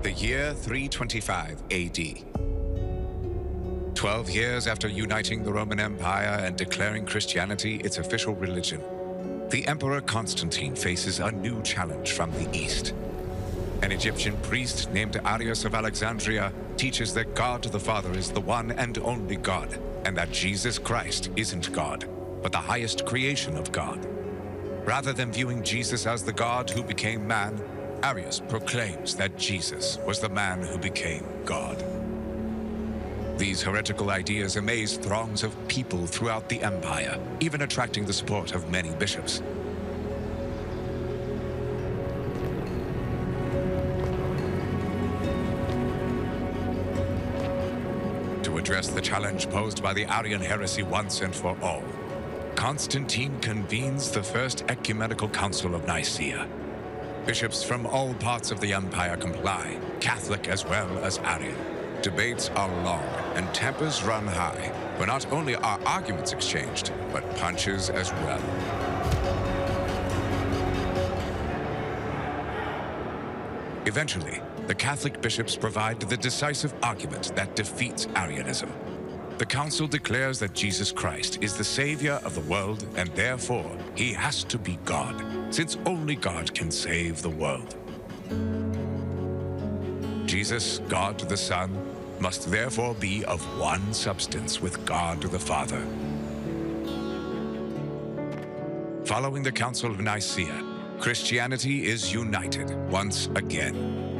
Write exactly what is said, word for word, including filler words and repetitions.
The year three twenty-five A D. Twelve years after uniting the Roman Empire and declaring Christianity its official religion, the Emperor Constantine faces a new challenge from the East. An Egyptian priest named Arius of Alexandria teaches that God the Father is the one and only God, and that Jesus Christ isn't God, but the highest creation of God. Rather than viewing Jesus as the God who became man, Arius proclaims that Jesus was the man who became God. These heretical ideas amaze throngs of people throughout the empire, even attracting the support of many bishops. To address the challenge posed by the Arian heresy once and for all, Constantine convenes the First Ecumenical Council of Nicaea. Bishops from all parts of the empire comply, Catholic as well as Arian. Debates are long and tempers run high, where not only are arguments exchanged, but punches as well. Eventually, the Catholic bishops provide the decisive argument that defeats Arianism. The council declares that Jesus Christ is the savior of the world, and therefore he has to be God, since only God can save the world. Jesus, God the Son, must therefore be of one substance with God the Father. Following the Council of Nicaea, Christianity is united once again.